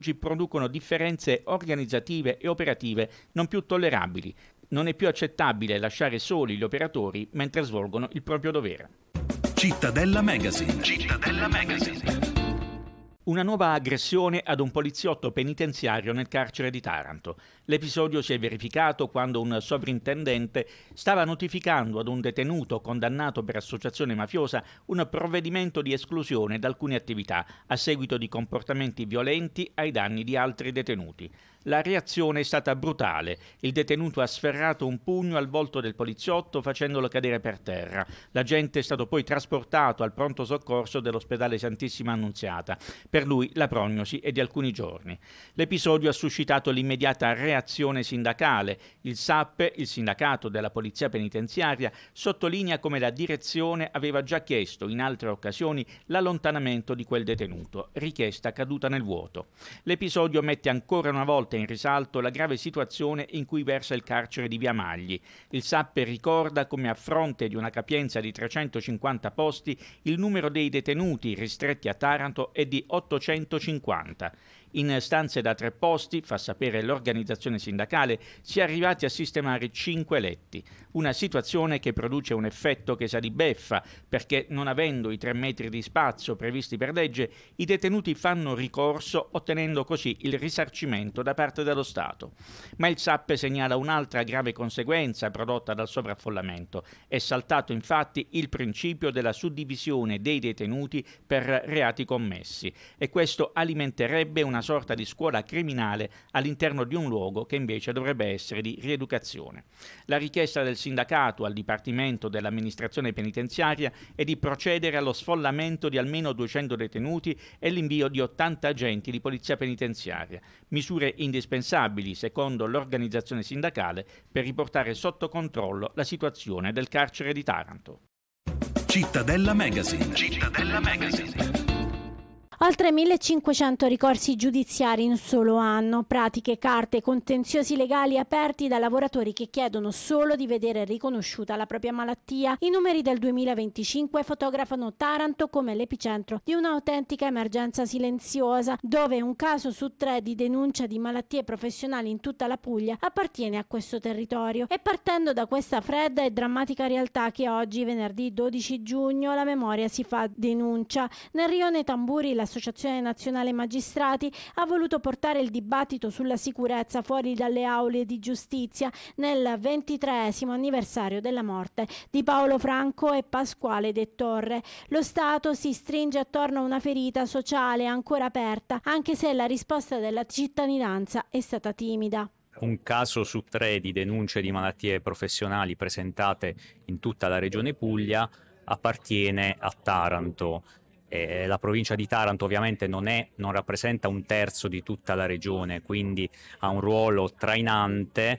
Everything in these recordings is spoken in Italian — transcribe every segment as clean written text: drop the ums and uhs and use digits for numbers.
producono differenze organizzative e operative non più tollerabili. Non è più accettabile lasciare soli gli operatori mentre svolgono il proprio dovere. Cittadella Magazine. Cittadella Magazine. Una nuova aggressione ad un poliziotto penitenziario nel carcere di Taranto. L'episodio si è verificato quando un sovrintendente stava notificando ad un detenuto condannato per associazione mafiosa un provvedimento di esclusione da alcune attività a seguito di comportamenti violenti ai danni di altri detenuti. La reazione è stata brutale. Il detenuto ha sferrato un pugno al volto del poliziotto facendolo cadere per terra. L'agente è stato poi trasportato al pronto soccorso dell'ospedale Santissima Annunziata. Per lui la prognosi è di alcuni giorni. L'episodio ha suscitato l'immediata reazione sindacale. Il SAPPE, il sindacato della Polizia Penitenziaria, sottolinea come la direzione aveva già chiesto in altre occasioni l'allontanamento di quel detenuto, richiesta caduta nel vuoto. L'episodio mette ancora una volta in risalto la grave situazione in cui versa il carcere di Via Magli. Il SAPPE ricorda come a fronte di una capienza di 350 posti il numero dei detenuti ristretti a Taranto è di 850. In stanze da 3 posti, fa sapere l'organizzazione sindacale, si è arrivati a sistemare 5 letti. Una situazione che produce un effetto che sa di beffa, perché non avendo i 3 metri di spazio previsti per legge, i detenuti fanno ricorso ottenendo così il risarcimento da parte dello Stato. Ma il SAPPE segnala un'altra grave conseguenza prodotta dal sovraffollamento. È saltato infatti il principio della suddivisione dei detenuti per reati commessi e questo alimenterebbe una sorta di scuola criminale all'interno di un luogo che invece dovrebbe essere di rieducazione. La richiesta del sindacato al Dipartimento dell'Amministrazione Penitenziaria è di procedere allo sfollamento di almeno 200 detenuti e l'invio di 80 agenti di polizia penitenziaria, misure indispensabili secondo l'organizzazione sindacale per riportare sotto controllo la situazione del carcere di Taranto. Cittadella Magazine. Cittadella Magazine. Oltre 1500 ricorsi giudiziari in un solo anno, pratiche, carte, contenziosi legali aperti da lavoratori che chiedono solo di vedere riconosciuta la propria malattia. I numeri del 2025 fotografano Taranto come l'epicentro di un'autentica emergenza silenziosa, dove un caso su 3 di denuncia di malattie professionali in tutta la Puglia appartiene a questo territorio. E partendo da questa fredda e drammatica realtà che oggi, venerdì 12 giugno, la memoria si fa denuncia. Nel rione Tamburi l'Associazione Nazionale Magistrati ha voluto portare il dibattito sulla sicurezza fuori dalle aule di giustizia nel 23esimo anniversario della morte di Paolo Franco e Pasquale De Torre. Lo Stato si stringe attorno a una ferita sociale ancora aperta, anche se la risposta della cittadinanza è stata timida. Un caso su 3 di denunce di malattie professionali presentate in tutta la regione Puglia appartiene a Taranto. La provincia di Taranto ovviamente non rappresenta un terzo di tutta la regione, quindi ha un ruolo trainante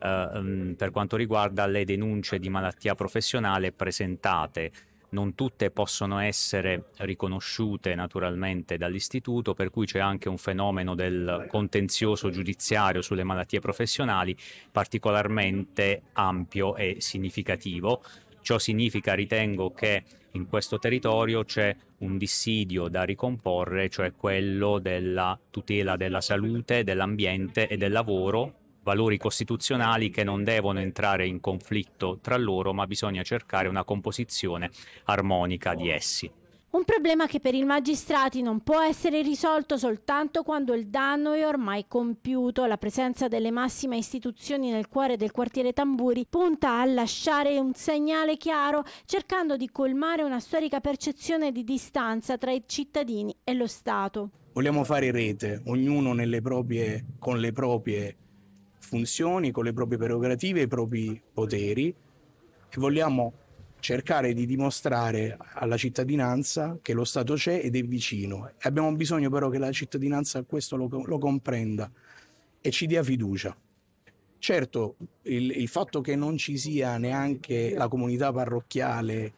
per quanto riguarda le denunce di malattia professionale presentate. Non tutte possono essere riconosciute naturalmente dall'istituto, per cui c'è anche un fenomeno del contenzioso giudiziario sulle malattie professionali particolarmente ampio e significativo. Ciò significa, ritengo, che in questo territorio c'è un dissidio da ricomporre, cioè quello della tutela della salute, dell'ambiente e del lavoro, valori costituzionali che non devono entrare in conflitto tra loro, ma bisogna cercare una composizione armonica di essi. Un problema che per i magistrati non può essere risolto soltanto quando il danno è ormai compiuto. La presenza delle massime istituzioni nel cuore del quartiere Tamburi punta a lasciare un segnale chiaro, cercando di colmare una storica percezione di distanza tra i cittadini e lo Stato. Vogliamo fare rete, ognuno con le proprie funzioni, con le proprie prerogative, i propri poteri, e vogliamo cercare di dimostrare alla cittadinanza che lo Stato c'è ed è vicino. Abbiamo bisogno però che la cittadinanza questo lo comprenda e ci dia fiducia. Certo, il fatto che non ci sia neanche la comunità parrocchiale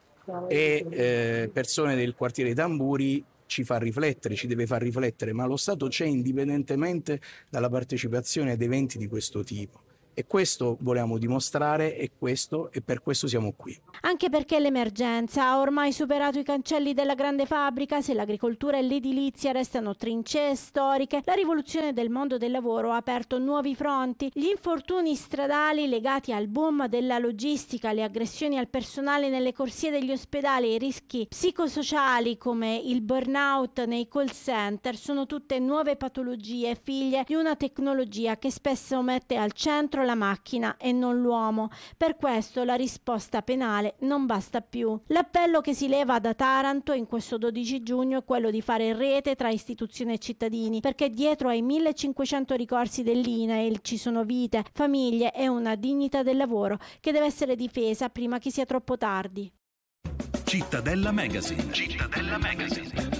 e persone del quartiere Tamburi ci fa riflettere, ci deve far riflettere, ma lo Stato c'è indipendentemente dalla partecipazione ad eventi di questo tipo. E questo vogliamo dimostrare e per questo siamo qui. Anche perché l'emergenza ha ormai superato i cancelli della grande fabbrica, se l'agricoltura e l'edilizia restano trincee storiche, la rivoluzione del mondo del lavoro ha aperto nuovi fronti. Gli infortuni stradali legati al boom della logistica, le aggressioni al personale nelle corsie degli ospedali e i rischi psicosociali come il burnout nei call center sono tutte nuove patologie figlie di una tecnologia che spesso mette al centro la macchina e non l'uomo. Per questo la risposta penale non basta più. L'appello che si leva da Taranto in questo 12 giugno è quello di fare rete tra istituzioni e cittadini, perché dietro ai 1500 ricorsi dell'INAIL ci sono vite, famiglie e una dignità del lavoro che deve essere difesa prima che sia troppo tardi. Cittadella Magazine. Cittadella Magazine.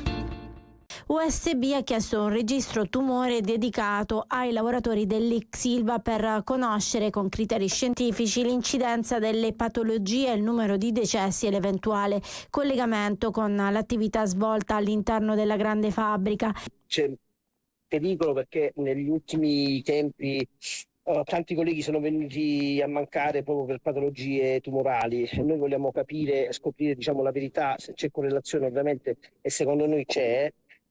USB ha chiesto un registro tumore dedicato ai lavoratori dell'X Ilva per conoscere con criteri scientifici l'incidenza delle patologie, il numero di decessi e l'eventuale collegamento con l'attività svolta all'interno della grande fabbrica. C'è pericolo perché negli ultimi tempi tanti colleghi sono venuti a mancare proprio per patologie tumorali. Noi vogliamo capire, scoprire la verità, se c'è correlazione ovviamente, e secondo noi c'è.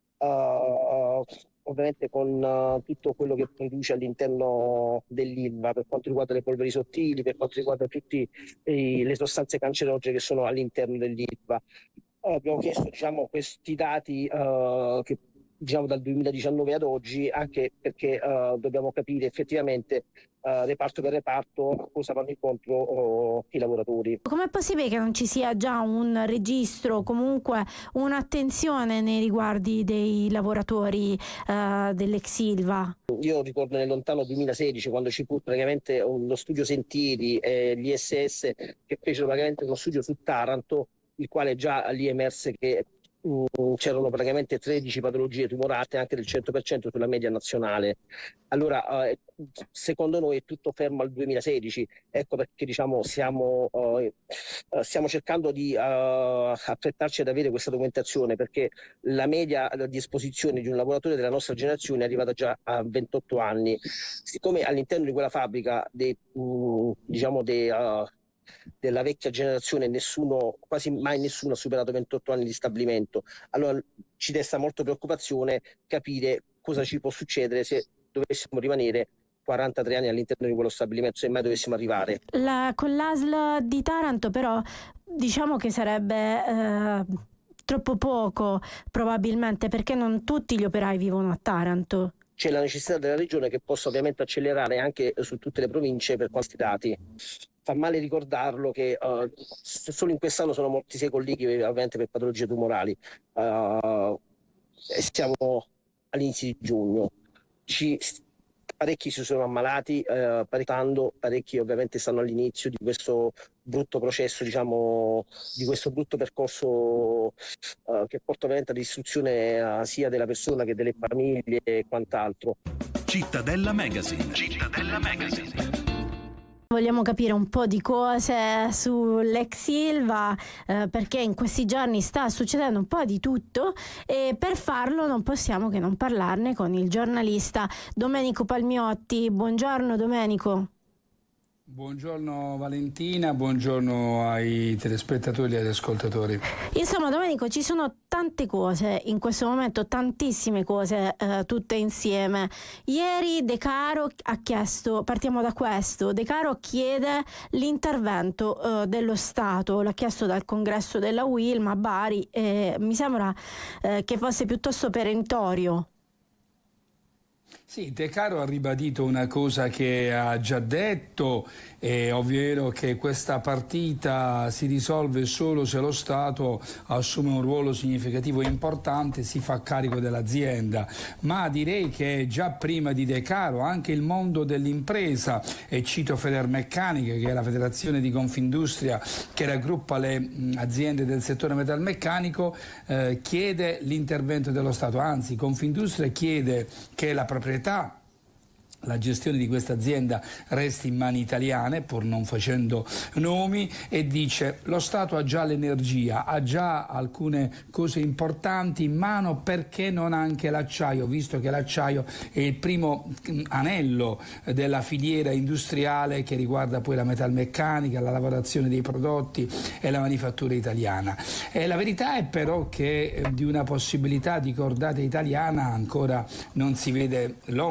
Ovviamente con tutto quello che produce all'interno dell'Ilva per quanto riguarda le polveri sottili, per quanto riguarda tutte le sostanze cancerogene che sono all'interno dell'Ilva. Abbiamo chiesto questi dati che dal 2019 ad oggi, anche perché dobbiamo capire effettivamente reparto per reparto cosa vanno incontro i lavoratori. Com'è possibile che non ci sia già un registro, comunque un'attenzione nei riguardi dei lavoratori dell'Ex Ilva? Io ricordo nel lontano 2016, quando ci fu praticamente lo studio Sentieri e l'ISS che fecero praticamente uno studio su Taranto, il quale già lì emerse che c'erano praticamente 13 patologie tumorate, anche del 100% sulla media nazionale. Allora, secondo noi è tutto fermo al 2016, ecco perché stiamo cercando di affrettarci ad avere questa documentazione, perché la media di esposizione di un lavoratore della nostra generazione è arrivata già a 28 anni. Siccome all'interno di quella fabbrica della vecchia generazione quasi mai nessuno ha superato 28 anni di stabilimento, allora ci desta molto preoccupazione capire cosa ci può succedere se dovessimo rimanere 43 anni all'interno di quello stabilimento, se mai dovessimo arrivare. Con l'ASL di Taranto però che sarebbe troppo poco probabilmente, perché non tutti gli operai vivono a Taranto. C'è la necessità della regione che possa ovviamente accelerare anche su tutte le province per questi dati. Fa male ricordarlo che solo in quest'anno sono morti 6 colleghi ovviamente per patologie tumorali. Siamo all'inizio di giugno. Parecchi si sono ammalati, parecchi ovviamente stanno all'inizio di questo brutto processo, di questo brutto percorso che porta ovviamente all'istruzione sia della persona che delle famiglie e quant'altro. Cittadella Magazine. Cittadella Magazine. Vogliamo capire un po' di cose sull'Ex Ilva perché in questi giorni sta succedendo un po' di tutto e per farlo non possiamo che non parlarne con il giornalista Domenico Palmiotti. Buongiorno Domenico. Buongiorno Valentina, buongiorno ai telespettatori e agli ascoltatori. Insomma Domenico, ci sono tante cose in questo momento, tantissime cose tutte insieme. Ieri De Caro ha chiesto, partiamo da questo, De Caro chiede l'intervento dello Stato, l'ha chiesto dal congresso della UILM a Bari e mi sembra che fosse piuttosto perentorio. Sì, De Caro ha ribadito una cosa che ha già detto, ovvero che questa partita si risolve solo se lo Stato assume un ruolo significativo e importante, si fa carico dell'azienda. Ma direi che già prima di De Caro anche il mondo dell'impresa, e cito Federmeccanica, che è la federazione di Confindustria che raggruppa le aziende del settore metalmeccanico, chiede l'intervento dello Stato. Anzi, Confindustria chiede che la proprietà la gestione di questa azienda resti in mani italiane, pur non facendo nomi, e dice: lo Stato ha già l'energia, ha già alcune cose importanti in mano, perché non anche l'acciaio, visto che l'acciaio è il primo anello della filiera industriale che riguarda poi la metalmeccanica, la lavorazione dei prodotti e la manifattura italiana. La verità è però che di una possibilità di cordata italiana ancora non si vede l'ombra.